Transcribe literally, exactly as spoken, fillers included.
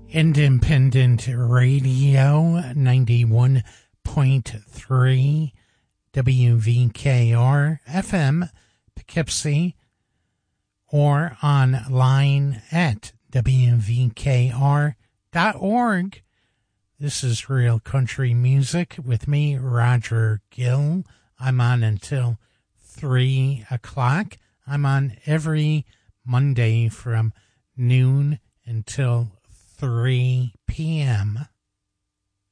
Independent Radio ninety-one point three W V K R F M Poughkeepsie, or online at W V K R dot org. This is Real Country Music with me, Roger Gill. I'm on until three o'clock. I'm on every Monday from noon until three p.m.